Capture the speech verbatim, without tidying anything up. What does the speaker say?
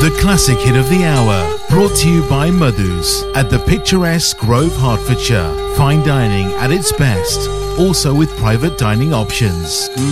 the classic hit of the hour, brought to you by Madhu's at the picturesque Grove, Hertfordshire. Fine dining at its best, also with private dining options.